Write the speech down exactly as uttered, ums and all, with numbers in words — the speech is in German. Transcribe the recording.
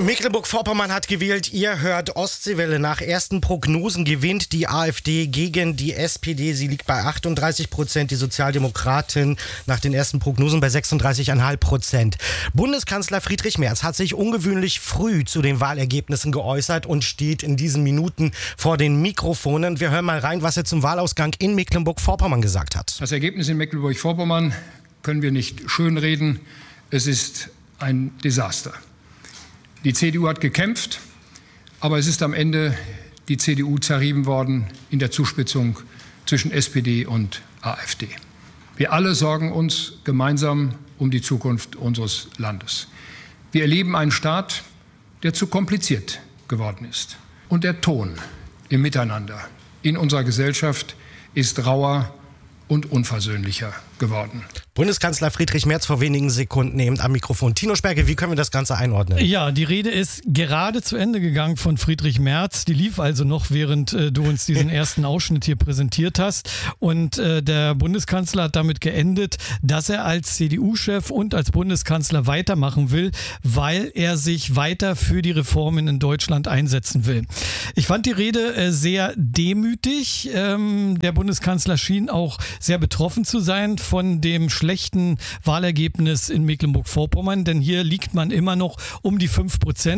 Mecklenburg-Vorpommern hat gewählt. Ihr hört Ostseewelle. Nach ersten Prognosen gewinnt die AfD gegen die S P D. Sie liegt bei achtunddreißig Prozent. Die Sozialdemokratin nach den ersten Prognosen bei sechsunddreißig Komma fünf Prozent. Bundeskanzler Friedrich Merz hat sich ungewöhnlich früh zu den Wahlergebnissen geäußert und steht in diesen Minuten vor den Mikrofonen. Wir hören mal rein, was er zum Wahlausgang in Mecklenburg-Vorpommern gesagt hat. Das Ergebnis in Mecklenburg-Vorpommern können wir nicht schönreden. Es ist ein Desaster. Die C D U hat gekämpft, aber es ist am Ende die C D U zerrieben worden in der Zuspitzung zwischen S P D und AfD. Wir alle sorgen uns gemeinsam um die Zukunft unseres Landes. Wir erleben einen Staat, der zu kompliziert geworden ist. Und der Ton im Miteinander in unserer Gesellschaft ist rauer und unversöhnlicher geworden. Bundeskanzler Friedrich Merz vor wenigen Sekunden eben am Mikrofon. Tino Sperke, wie können wir das Ganze einordnen? Ja, die Rede ist gerade zu Ende gegangen von Friedrich Merz. Die lief also noch, während äh, du uns diesen ersten Ausschnitt hier präsentiert hast. Und äh, der Bundeskanzler hat damit geendet, dass er als C D U-Chef und als Bundeskanzler weitermachen will, weil er sich weiter für die Reformen in Deutschland einsetzen will. Ich fand die Rede äh, sehr demütig. Ähm, der Bundeskanzler schien auch sehr betroffen zu sein von dem schlechten Wahlergebnis in Mecklenburg-Vorpommern, denn hier liegt man immer noch um die fünf Prozent.